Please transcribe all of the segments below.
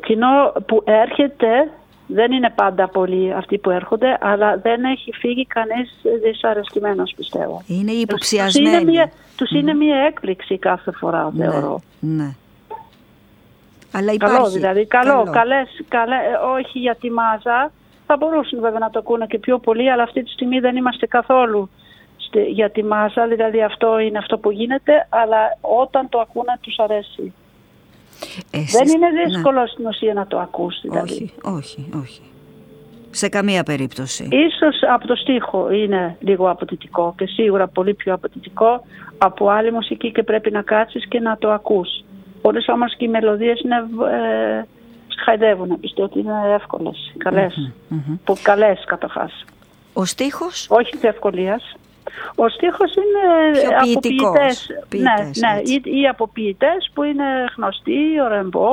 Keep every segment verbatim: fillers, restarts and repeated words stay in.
κοινό που έρχεται δεν είναι πάντα πολλοί αυτοί που έρχονται, αλλά δεν έχει φύγει κανείς δυσαρεστημένος, πιστεύω. Είναι υποψιασμένοι. Τους είναι μια, τους mm. είναι μια έκπληξη κάθε φορά, ναι, θεωρώ. Ναι. Αλλά υπάρχει. Καλό δηλαδή, καλό, καλό. Καλές, καλέ, όχι για τη μάζα. Θα μπορούσαν βέβαια να το ακούνε και πιο πολύ, αλλά αυτή τη στιγμή δεν είμαστε καθόλου για τη μάζα, δηλαδή αυτό είναι αυτό που γίνεται, αλλά όταν το ακούνε τους αρέσει. Εσείς, δεν είναι δύσκολο ναι. στην ουσία να το ακούς. Δηλαδή. Όχι, όχι, όχι. Σε καμία περίπτωση. Ίσως από το στίχο είναι λίγο απαιτητικό και σίγουρα πολύ πιο απαιτητικό από άλλη μουσική και πρέπει να κάτσεις και να το ακούς. Όλες όμως και οι μελωδίες είναι, ε, χαϊδεύουν, πιστεύω ότι είναι εύκολες, καλές, mm-hmm, mm-hmm. που καλές καταρχάς. Ο στίχος? Όχι της ευκολίας. Ο στίχος είναι από ποιητές, ποιητές, ναι, ναι, ή, ή από ποιητές που είναι γνωστοί, ο Ρεμπό,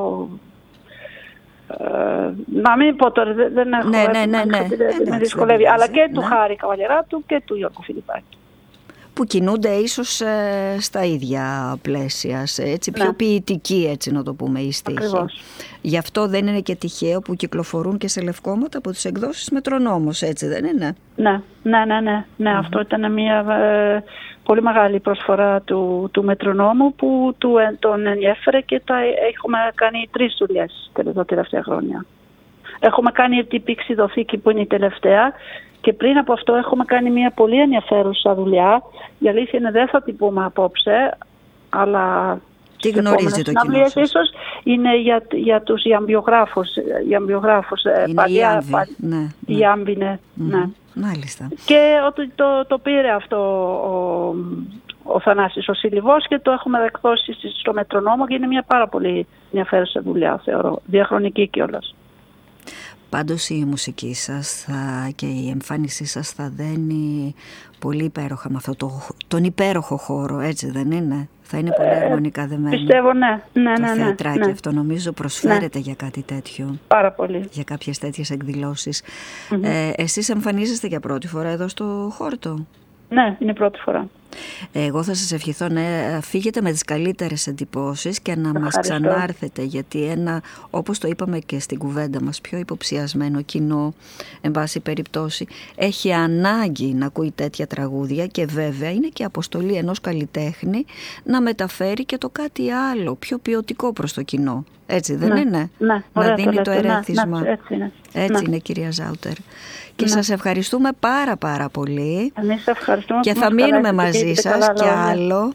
ε, να μην πω τώρα, δεν έχω, ναι, ναι, ναι, ναι. με δυσκολεύει, αλλά και του ναι. Χάρη Καβαλιαράτου και του Γιώργου Φιλιππάκη. Που κινούνται ίσως ε, στα ίδια πλαίσια, έτσι, πιο ναι. ποιητική, έτσι να το πούμε, η στίχη. Ακριβώς. Γι' αυτό δεν είναι και τυχαίο που κυκλοφορούν και σε λευκόματα από τις εκδόσεις Μετρονόμος, έτσι δεν είναι? Ναι, ναι, ναι, ναι, ναι. Mm-hmm. Αυτό ήταν μια ε, πολύ μεγάλη προσφορά του, του Μετρονόμου που του, ε, τον ενδιέφερε και τα, έχουμε κάνει τρεις δουλειές τα τελευταία χρόνια. Έχουμε κάνει την πηξιδοθήκη που είναι η τελευταία. Και πριν από αυτό έχουμε κάνει μια πολύ ενδιαφέρουσα δουλειά. Η αλήθεια είναι δεν θα την πούμε απόψε, αλλά τι γνωρίζει το κοινό σας? Ίσως είναι για, για τους ιαμβιογράφους. ιαμβιογράφους είναι παλιά, η Άμβη. πα, ναι, ναι. Η Άμβη, ναι. Mm-hmm. ναι. Μάλιστα. Και το, το, το πήρε αυτό ο, ο Θανάσης ο Σιλιβός και το έχουμε εκδώσει στο Μετρονόμο και είναι μια πάρα πολύ ενδιαφέρουσα δουλειά, θεωρώ. Διαχρονική κιόλας. Πάντως η μουσική σας θα, και η εμφάνισή σας θα δένει πολύ υπέροχα με αυτό το, τον υπέροχο χώρο, έτσι δεν είναι? Θα είναι πολύ αρμονικά δεμένο. Πιστεύω ναι. ναι, το ναι, ναι θεατράκι ναι. αυτό νομίζω προσφέρεται ναι. για κάτι τέτοιο. Πάρα πολύ. Για κάποιες τέτοιες εκδηλώσεις. Mm-hmm. Ε, εσείς εμφανίζεστε για πρώτη φορά εδώ στο Χόρτο? Ναι, είναι πρώτη φορά. Εγώ θα σας ευχηθώ να φύγετε με τις καλύτερες εντυπώσεις και να Ευχαριστώ. μας ξανάρθετε, γιατί ένα, όπως το είπαμε και στην κουβέντα μας, πιο υποψιασμένο κοινό, εν πάση περιπτώσει, έχει ανάγκη να ακούει τέτοια τραγούδια και βέβαια είναι και αποστολή ενός καλλιτέχνη να μεταφέρει και το κάτι άλλο, πιο ποιοτικό προς το κοινό. Έτσι δεν ναι, είναι? Ναι, να δίνει το, το ερέθισμα. Ναι, έτσι είναι, έτσι ναι. είναι κυρία Ζάουτερ. Και ναι. σας ευχαριστούμε πάρα πάρα πολύ. Εμείς ευχαριστούμε. Και θα μείνουμε μαζί σας κι άλλο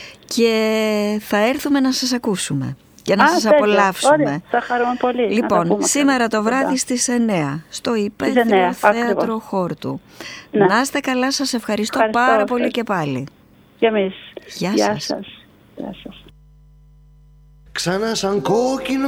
και θα έρθουμε να σας ακούσουμε και να Α, σας τέτοιο. απολαύσουμε. Ωραία, θα χαρούμε πολύ. Λοιπόν, σήμερα το βράδυ στις εννιά στο Υπαίθριο Θέατρο Χόρτου. Ναι. Να είστε καλά, σας ευχαριστώ, ευχαριστώ πάρα ευχαριστώ. πολύ και πάλι. Και εμείς. Γεια, Γεια σας. σας. Γεια σας. Ξανά σαν κόκκινο